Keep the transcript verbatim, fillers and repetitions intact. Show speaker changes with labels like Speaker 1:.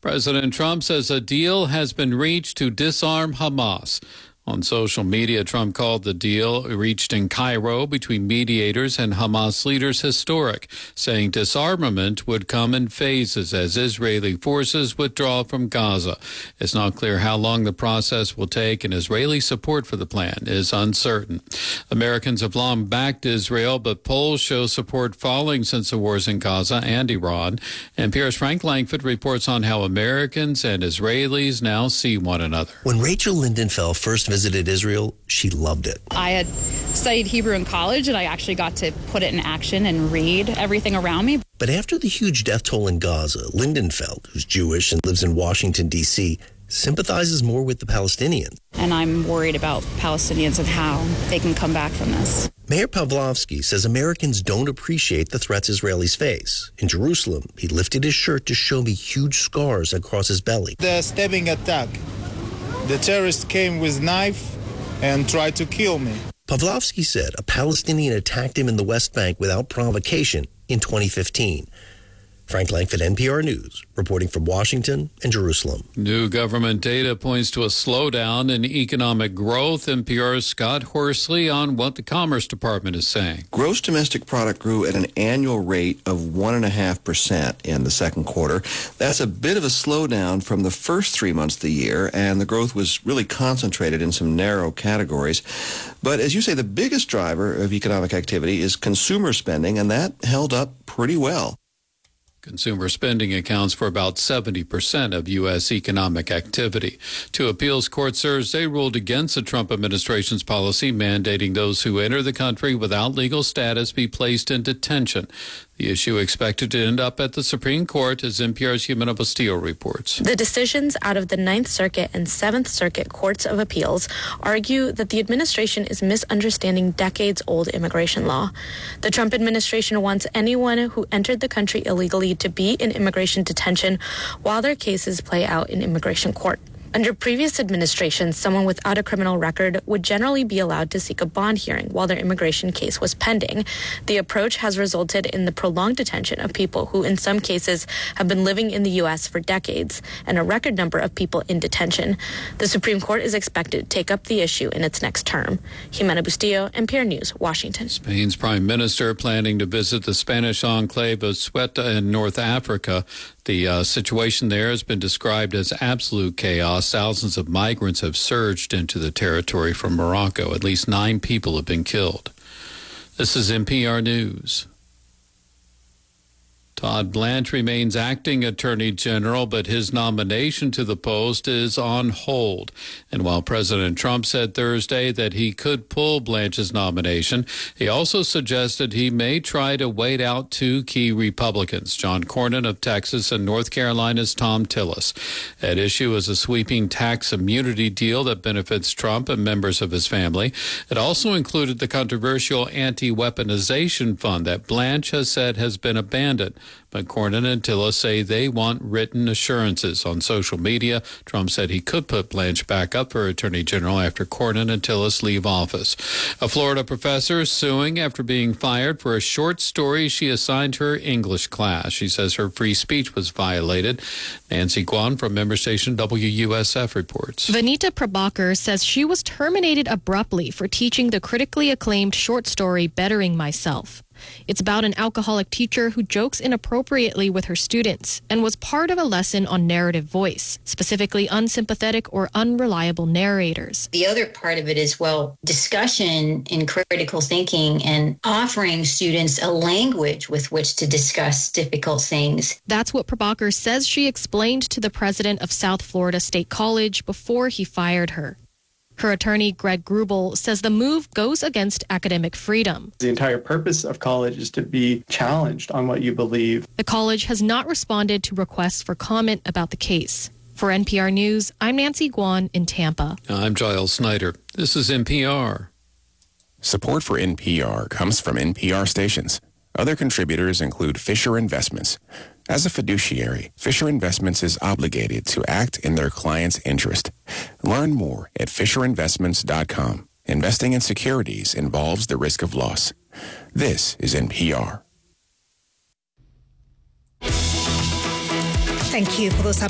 Speaker 1: President Trump says a deal has been reached to disarm Hamas. On social media, Trump called the deal reached in Cairo between mediators and Hamas leaders historic, saying disarmament would come in phases as Israeli forces withdraw from Gaza. It's not clear how long the process will take, and Israeli support for the plan is uncertain. Americans have long backed Israel, but polls show support falling since the wars in Gaza and Iran. N P R's Frank Langford reports on how Americans and Israelis now see one another.
Speaker 2: When Rachel Lindenfeld first visited Israel, she loved it.
Speaker 3: I had studied Hebrew in college, and I actually got to put it in action and read everything around me.
Speaker 2: But after the huge death toll in Gaza, Lindenfeld, who's Jewish and lives in Washington, D C, sympathizes more with the Palestinians.
Speaker 3: And I'm worried about Palestinians and how they can come back from this.
Speaker 2: Mayor Pavlovsky says Americans don't appreciate the threats Israelis face. In Jerusalem, he lifted his shirt to show me huge scars across his belly.
Speaker 4: The stabbing attack. The terrorist came with knife and tried to kill me.
Speaker 2: Pavlovsky said a Palestinian attacked him in the West Bank without provocation in twenty fifteen. Frank Langford, N P R News, reporting from Washington and Jerusalem.
Speaker 1: New government data points to a slowdown in economic growth. N P R's Scott Horsley on what the Commerce Department is saying.
Speaker 5: Gross domestic product grew at an annual rate of one point five percent in the second quarter. That's a bit of a slowdown from the first three months of the year, and the growth was really concentrated in some narrow categories. But as you say, the biggest driver of economic activity is consumer spending, and that held up pretty well.
Speaker 1: Consumer spending accounts for about seventy percent of U S economic activity. Two appeals courts Thursday ruled against the Trump administration's policy mandating those who enter the country without legal status be placed in detention. The issue expected to end up at the Supreme Court, as N P R's Jimena Bustillo reports.
Speaker 6: The decisions out of the Ninth Circuit and Seventh Circuit Courts of Appeals argue that the administration is misunderstanding decades-old immigration law. The Trump administration wants anyone who entered the country illegally to be in immigration detention while their cases play out in immigration court. Under previous administrations, someone without a criminal record would generally be allowed to seek a bond hearing while their immigration case was pending. The approach has resulted in the prolonged detention of people who, in some cases, have been living in the U S for decades, and a record number of people in detention. The Supreme Court is expected to take up the issue in its next term. Jimena Bustillo, N P R News, Washington.
Speaker 1: Spain's prime minister planning to visit the Spanish enclave of Ceuta in North Africa. The uh, situation there has been described as absolute chaos. Thousands of migrants have surged into the territory from Morocco. At least nine people have been killed. This is N P R News. Todd Blanche remains acting Attorney General, but his nomination to the post is on hold. And while President Trump said Thursday that he could pull Blanche's nomination, he also suggested he may try to wait out two key Republicans, John Cornyn of Texas and North Carolina's Thom Tillis. At issue is a sweeping tax immunity deal that benefits Trump and members of his family. It also included the controversial anti-weaponization fund that Blanche has said has been abandoned. But Cornyn and Tillis say they want written assurances. On social media, Trump said he could put Blanche back up for Attorney General after Cornyn and Tillis leave office. A Florida professor is suing after being fired for a short story she assigned her English class. She says her free speech was violated. Nancy Guan from member station W U S F reports.
Speaker 7: Vanita Prabhakar says she was terminated abruptly for teaching the critically acclaimed short story Bettering Myself. It's about an alcoholic teacher who jokes inappropriately with her students and was part of a lesson on narrative voice, specifically unsympathetic or unreliable narrators.
Speaker 8: The other part of it is, well, discussion and critical thinking and offering students a language with which to discuss difficult things.
Speaker 7: That's what Prabhakar says she explained to the president of South Florida State College before he fired her. Her attorney, Greg Grubel, says the move goes against academic freedom.
Speaker 9: The entire purpose of college is to be challenged on what you believe.
Speaker 7: The college has not responded to requests for comment about the case. For N P R News, I'm Nancy Guan in Tampa.
Speaker 1: I'm Giles Snyder. This is N P R.
Speaker 10: Support for N P R comes from N P R stations. Other contributors include Fisher Investments. As a fiduciary, Fisher Investments is obligated to act in their client's interest. Learn more at fisher investments dot com. Investing in securities involves the risk of loss. This is N P R.
Speaker 11: Thank you for those